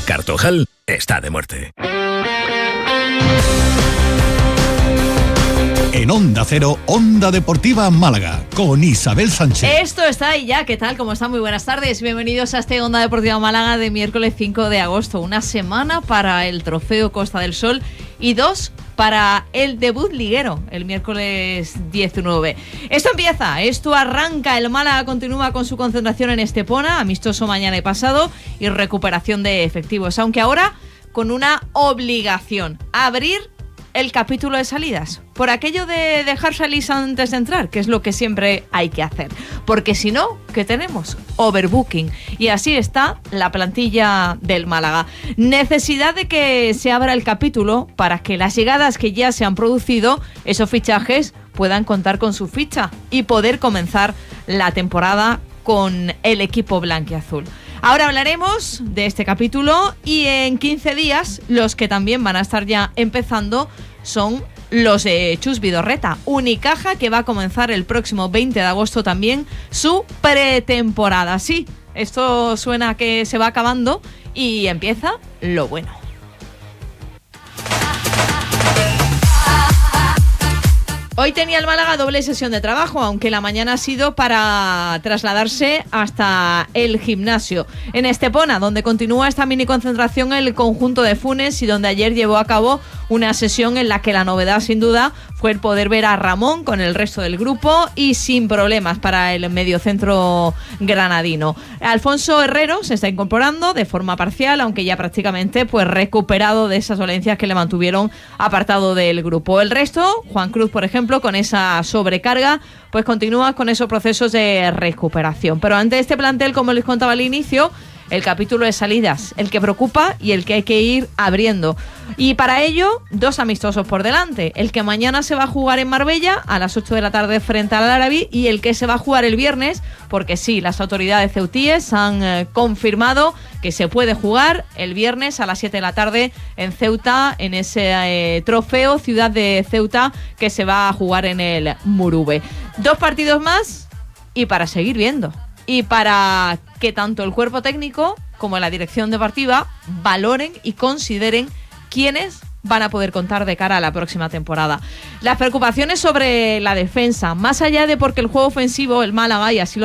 Cartojal está de muerte. En Onda Cero, Onda Deportiva Málaga, con Isabel Sánchez. Esto está ahí ya, ¿qué tal? ¿Cómo están? Muy buenas tardes. Bienvenidos a este Onda Deportiva Málaga de miércoles 5 de agosto. Una semana para el Trofeo Costa del Sol y 2 para el debut liguero, el miércoles 19. Esto arranca, el Málaga continúa con su concentración en Estepona, amistoso mañana y pasado, y recuperación de efectivos, aunque ahora con una obligación: abrir el capítulo de salidas, por aquello de dejar salir antes de entrar, que es lo que siempre hay que hacer, porque si no, ¿qué tenemos? Overbooking, y así está la plantilla del Málaga. Necesidad de que se abra el capítulo para que las llegadas que ya se han producido, esos fichajes, puedan contar con su ficha y poder comenzar la temporada con el equipo blanquiazul. Ahora hablaremos de este capítulo, y en 15 días los que también van a estar ya empezando son los de Chus Vidorreta. Unicaja, que va a comenzar el próximo 20 de agosto también su pretemporada. Sí, esto suena a que se va acabando y empieza lo bueno. Hoy tenía el Málaga doble sesión de trabajo, aunque la mañana ha sido para trasladarse hasta el gimnasio. En Estepona, donde continúa esta mini concentración el conjunto de Funes, y donde ayer llevó a cabo una sesión en la que la novedad sin duda fue el poder ver a Ramón con el resto del grupo y sin problemas para el mediocentro granadino. Alfonso Herrero se está incorporando de forma parcial, aunque ya prácticamente recuperado de esas dolencias que le mantuvieron apartado del grupo. El resto, Juan Cruz, por ejemplo, con esa sobrecarga, pues continúa con esos procesos de recuperación. Pero ante este plantel, como les contaba al inicio, el capítulo de salidas, el que preocupa y el que hay que ir abriendo. Y para ello, 2 amistosos por delante. El que mañana se va a jugar en Marbella a las 8 de la tarde frente al Árabe, y el que se va a jugar el viernes, porque sí, las autoridades ceutíes han confirmado que se puede jugar el viernes a las 7 de la tarde en Ceuta, en ese trofeo Ciudad de Ceuta que se va a jugar en el Murube. 2 partidos más y para seguir viendo. Y para que tanto el cuerpo técnico como la dirección deportiva valoren y consideren quiénes van a poder contar de cara a la próxima temporada. Las preocupaciones sobre la defensa, más allá de porque el juego ofensivo, el Málaga, y así lo